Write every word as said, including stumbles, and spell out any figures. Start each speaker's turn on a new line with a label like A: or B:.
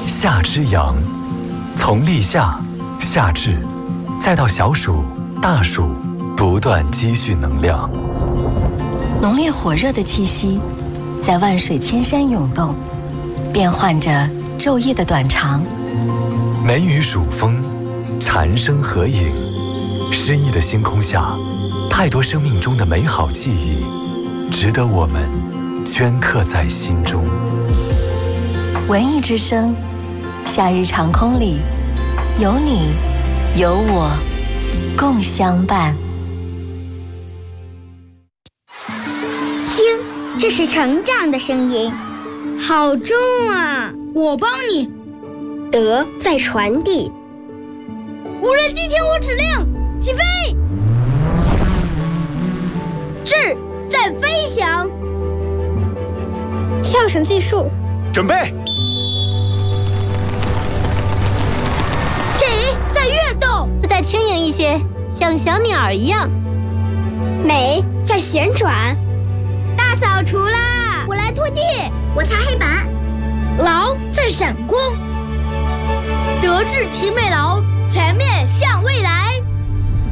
A: 夏之阳，从立夏、夏至，再到小暑、大暑，不断积蓄能量。
B: 浓烈火热的气息，在万水千山涌动，变换着昼夜的短长。
A: 梅雨暑风，蝉声合影，诗意的星空下，太多生命中的美好记忆，值得我们镌刻在心中。
B: 文艺之声，夏日长空里，有你，有我，共相伴。
C: 听，这是成长的声音，好重啊！
D: 我帮你。
C: 德在传递。
D: 无人机听我指令，起飞！智在飞翔。
C: 跳绳技术，
E: 准备。
D: 体在跃动，
F: 再轻盈一些，像小鸟儿一样。
C: 美在旋转。
D: 大扫除啦！
C: 我来拖地，我擦黑板。
D: 劳在闪光。德智体美劳，全面向未来。